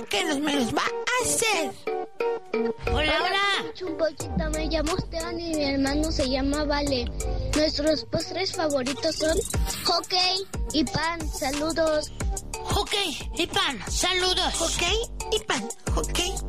¿Qué me los va a hacer? Hola, hola. Chumpochita, me llamo Esteban y mi hermano se llama Vale. Nuestros postres favoritos son hockey y pan. Saludos. Hockey y pan. Saludos. Hockey y pan. Hockey